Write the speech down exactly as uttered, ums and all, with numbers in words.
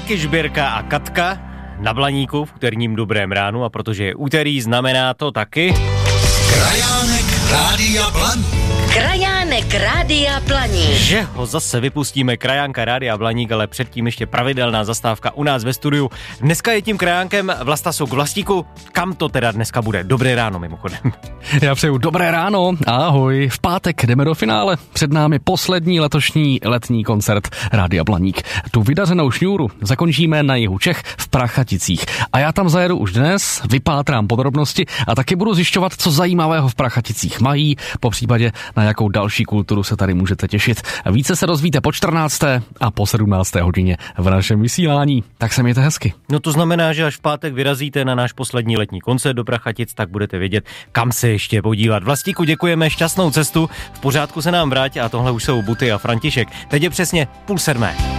Taky Žbírka a Katka na Blaníku v úterním dobrém ránu, a protože je úterý, znamená to taky... Krajánek Rádia Blaník. Krajánek Rádia Blaník. Že ho zase vypustíme, Krajánka Rádia Blaník, ale předtím ještě pravidelná zastávka u nás ve studiu. Dneska je tím krajánkem Vlastasuk. Vlastíku, kam to teda dneska bude? Dobré ráno mimochodem. Já přeju dobré ráno, ahoj. V pátek jdeme do finále. Před námi poslední letošní letní koncert Rádia Blaník. Tu vydařenou šňůru zakončíme na jihu Čech v Prachaticích. A já tam zajedu už dnes, vypátrám podrobnosti a taky budu zjišťovat, co zajímavého v Prachaticích mají, popřípadě na jakou další kulturu se tady můžete těšit. Více se dozvíte po čtrnácté a po sedmnácté hodině v našem vysílání. Tak se mějte hezky. No to znamená, že až v pátek vyrazíte na náš poslední letní koncert do Prachatic, tak budete vědět, kam se ještě podívat. Vlastíku, děkujeme, šťastnou cestu, v pořádku se nám vrať, a tohle už jsou Buty a František. Teď je přesně půl sedmé.